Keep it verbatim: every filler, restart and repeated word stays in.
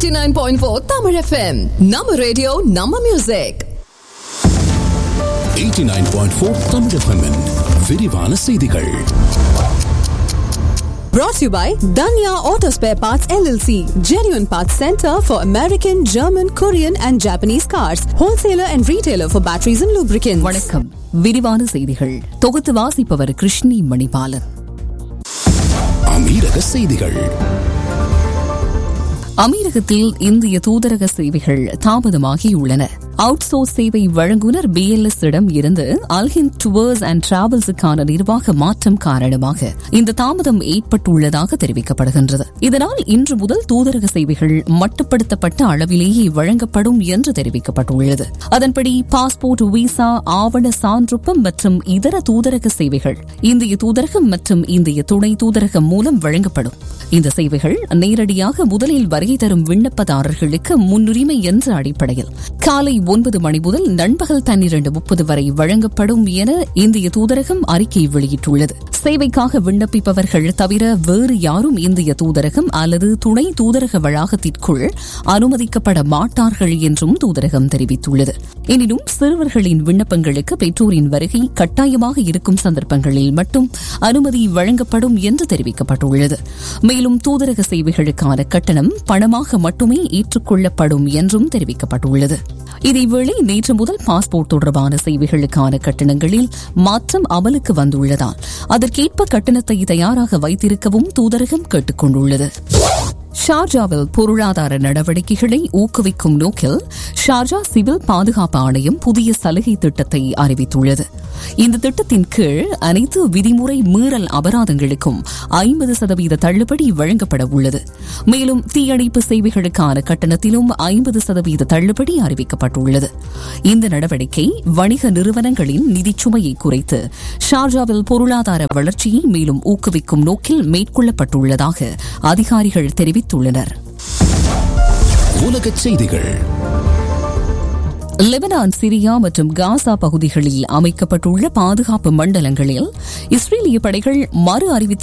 eighty-nine point four Tamil F M. Nama radio, Nama music. eighty-nine point four Tamil F M -இன் விரிவான செய்திகள். Brought to you by Danya Auto Spare Parts L L C, genuine parts center for American, German, Korean and Japanese cars, wholesaler and retailer for batteries and lubricants. வணக்கம். விரிவான செய்திகள் தொகுத்து வாசிப்பவர் கிருஷ்ணி மணிபாலன். அமீரக செய்திகள். அமீரகத்தில் இந்திய தூதரக சேவைகள் தாமதமாகியுள்ளன. அவுட் சோர்ஸ் சேவை வழங்குனர் பி எல் எஸ் இடம் இருந்து அல்ஹிந்த் டூர்ஸ் அண்ட் டிராவல்ஸுக்கான நிர்வாக மாற்றம் காரணமாக இந்த தாமதம் ஏற்பட்டுள்ளதாக தெரிவிக்கப்படுகின்றது. இதனால் இன்று முதல் தூதரக சேவைகள் மட்டுப்படுத்தப்பட்ட அளவிலேயே வழங்கப்படும் என்று தெரிவிக்கப்பட்டுள்ளது. அதன்படி பாஸ்போர்ட், விசா, ஆவண சான்றொப்பம் மற்றும் இதர தூதரக சேவைகள் இந்திய தூதரகம் மற்றும் இந்திய துணை தூதரகம் மூலம் வழங்கப்படும். இந்த சேவைகள் நேரடியாக முதலில் வருகை தரும் விண்ணப்பதாரர்களுக்கு முன்னுரிமை என்ற அடிப்படையில் காலை ஒன்பது மணி முதல் நண்பகல் பன்னிரண்டு முப்பது வரை வழங்கப்படும் என இந்திய தூதரகம் அறிக்கை வெளியிட்டுள்ளது. சேவைக்காக விண்ணப்பிப்பவர்கள் தவிர வேறு யாரும் இந்திய தூதரகம் அல்லது துணை தூதரக வளாகத்திற்குள் அனுமதிக்கப்பட மாட்டார்கள் என்றும் தூதரகம் தெரிவித்துள்ளது. எனினும் சிறுவர்களின் விண்ணப்பங்களுக்கு பெற்றோரின் வருகை கட்டாயமாக இருக்கும் சந்தர்ப்பங்களில் மட்டும் அனுமதி வழங்கப்படும் என்று தெரிவிக்கப்பட்டுள்ளது. மேலும் தூதரக சேவைகளுக்கான கட்டணம் பணமாக மட்டுமே ஏற்றுக்கொள்ளப்படும் என்றும் தெரிவிக்கப்பட்டுள்ளது. இதேவேளை நேற்று முதல் பாஸ்போர்ட் தொடர்பான சேவைகளுக்கான கட்டணங்களில் மாற்றம் அமலுக்கு வந்துள்ளதால் அதற்கேற்ப கட்டணத்தை தயாராக வைத்திருக்கவும் தூதரகம் கேட்டுக் கொண்டுள்ளது. ஷார்ஜாவில் பொருளாதார நடவடிக்கைகளை ஊக்குவிக்கும் நோக்கில் ஷார்ஜா சிவில் பாதுகாப்பு ஆணையம் புதிய சலுகை திட்டத்தை அறிவித்துள்ளது. இந்த திட்டத்தின் கீழ் அனைத்து விதிமுறை மீறல் அபராதங்களுக்கும் ஐம்பது சதவீத தள்ளுபடி வழங்கப்பட உள்ளது. மேலும் தீயணைப்பு சேவைகளுக்கான கட்டணத்திலும் ஐம்பது சதவீத தள்ளுபடி அறிவிக்கப்பட்டுள்ளது. இந்த நடவடிக்கை வணிக நிறுவனங்களின் நிதிச்சுமையை குறைத்து ஷார்ஜாவில் பொருளாதார வளர்ச்சியை மேலும் ஊக்குவிக்கும் நோக்கில் மேற்கொள்ளப்பட்டுள்ளதாக அதிகாரிகள் தெரிவித்துள்ளனர். உலகச் செய்திகள். லெபனான், சிரியா மற்றும் காசா பகுதிகளில் அமைக்கப்பட்டுள்ள பாதுகாப்பு மண்டலங்களில் இஸ்ரேலிய படைகள் மறு அறிவித்த